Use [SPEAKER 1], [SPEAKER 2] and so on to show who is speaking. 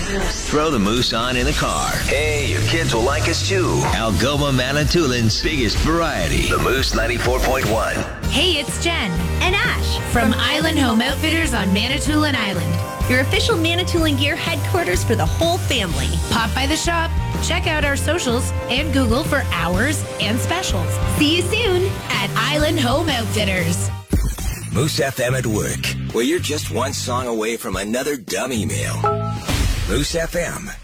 [SPEAKER 1] Throw the Moose on in the car. Hey, your kids will like us too. Algoma Manitoulин's biggest variety. The Moose 94.1.
[SPEAKER 2] Hey, it's Jen
[SPEAKER 3] and Ash
[SPEAKER 2] from Island Home Outfitters on Manitoulin Island.
[SPEAKER 3] Your official Manitoulin Gear headquarters for the whole family.
[SPEAKER 2] Pop by the shop, check out our socials, and Google for hours and specials.
[SPEAKER 3] See you soon
[SPEAKER 2] at Island Home Outfitters.
[SPEAKER 1] Moose FM at work, where you're just one song away from another dumb email. Moose FM.